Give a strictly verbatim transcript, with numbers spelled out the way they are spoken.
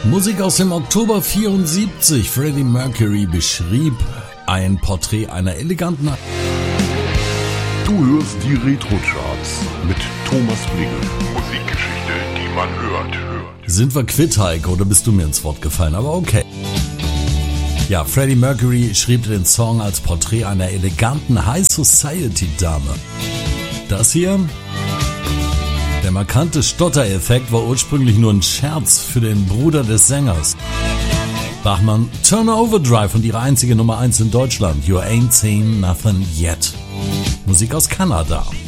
Musik aus dem Oktober vierundsiebzig. Freddie Mercury beschrieb ein Porträt einer eleganten... Du hörst die Retro-Charts mit Thomas Blingel. Musikgeschichte, die man hört, hört. Sind wir quitt, Heike, oder bist du mir ins Wort gefallen? Aber okay. Ja, Freddie Mercury schrieb den Song als Porträt einer eleganten High-Society-Dame. Das hier... Der markante Stottereffekt war ursprünglich nur ein Scherz für den Bruder des Sängers. Bachmann, Turner Overdrive und ihre einzige Nummer eins in Deutschland, You Ain't Seen Nothing Yet. Musik aus Kanada.